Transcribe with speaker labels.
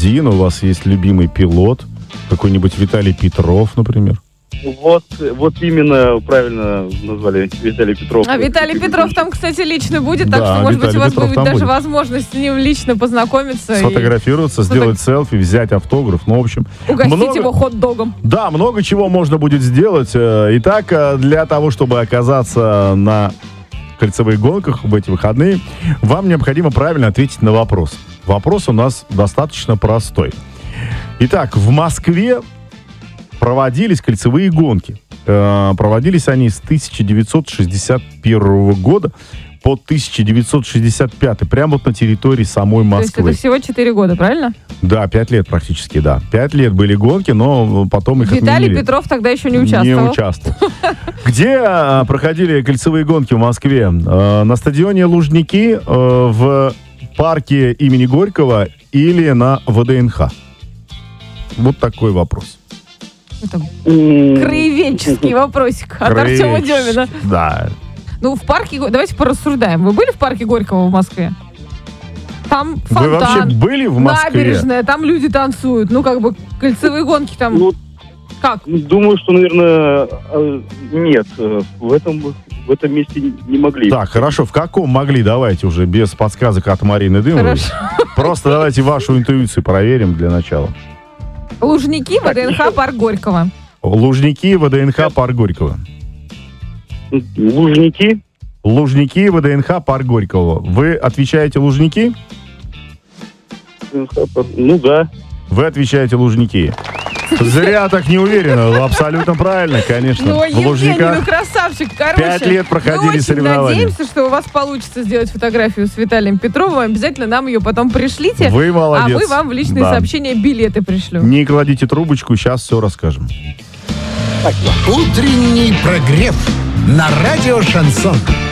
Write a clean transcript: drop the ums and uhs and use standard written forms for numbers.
Speaker 1: один, у вас есть любимый пилот, какой-нибудь Виталий Петров, например.
Speaker 2: Вот именно правильно назвали Виталий Петров.
Speaker 3: А Виталий Петров там, кстати, лично будет, так
Speaker 1: Да,
Speaker 3: что, может быть, у
Speaker 1: Виталий
Speaker 3: вас
Speaker 1: Петров
Speaker 3: будет
Speaker 1: там
Speaker 3: даже
Speaker 1: будет.
Speaker 3: возможность с ним лично познакомиться.
Speaker 1: Сфотографироваться, сделать селфи, взять автограф. Ну, в общем,
Speaker 3: Угостить его хот-догом.
Speaker 1: Да, много чего можно будет сделать. Итак, для того, чтобы оказаться на кольцевых гонках в эти выходные, вам необходимо правильно ответить на вопрос. Вопрос у нас достаточно простой. Итак, в Москве проводились кольцевые гонки. Проводились они с 1961 года по 1965, прямо вот на территории самой Москвы.
Speaker 3: То есть это всего 4 года, правильно?
Speaker 1: Да, 5 лет практически, да. 5 лет были гонки, но потом их
Speaker 3: Виталий
Speaker 1: отменили.
Speaker 3: Петров тогда еще не участвовал.
Speaker 1: Не участвовал. Где проходили кольцевые гонки в Москве? На стадионе Лужники, в парке имени Горького или на ВДНХ? Вот такой вопрос.
Speaker 3: Это краеведческий вопросик от Артема Демина.
Speaker 1: Да.
Speaker 3: Ну, в парке... Давайте порассуждаем. Вы были в парке Горького в Москве? Там фонтан.
Speaker 1: Вы вообще были в Москве?
Speaker 3: Набережная, там люди танцуют. Ну, как бы, кольцевые гонки там...
Speaker 2: Ну,
Speaker 3: как?
Speaker 2: Думаю, что, наверное, нет. В этом месте не могли.
Speaker 1: Так, хорошо. В каком могли? Давайте уже без подсказок от Марины Дымовой.
Speaker 3: Хорошо.
Speaker 1: Просто давайте вашу интуицию проверим для начала.
Speaker 3: Лужники, ВДНХ, парк Горького.
Speaker 1: Лужники, ВДНХ, парк Горького.
Speaker 2: Лужники?
Speaker 1: Лужники, ВДНХ, парк Горького. Вы отвечаете Лужники?
Speaker 2: Ну да.
Speaker 1: Вы отвечаете Лужники. Зря так не уверенно. Абсолютно правильно, конечно.
Speaker 3: Ну,
Speaker 1: В
Speaker 3: Евгений,
Speaker 1: Лужниках
Speaker 3: ну красавчик. Короче,
Speaker 1: 5 лет проходили
Speaker 3: мы
Speaker 1: соревнования.
Speaker 3: очень надеемся, что у вас получится сделать фотографию с Виталием Петровым. Обязательно нам ее потом пришлите.
Speaker 1: Вы молодец.
Speaker 3: А мы вам в личные
Speaker 1: Да.
Speaker 3: сообщения билеты пришлем.
Speaker 1: Не кладите трубочку, сейчас все расскажем.
Speaker 4: Утренний прогрев на радио «Шансон».